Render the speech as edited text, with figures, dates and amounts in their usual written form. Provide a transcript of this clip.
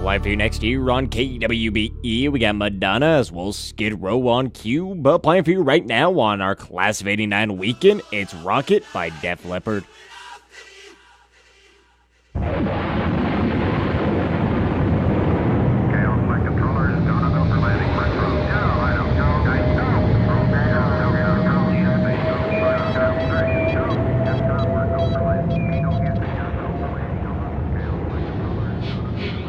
Playing for you next year on KWBE, we got Madonna as well as Skid Row on cue. But playing for you right now on our Class of 89 weekend, it's Rocket by Def Leppard.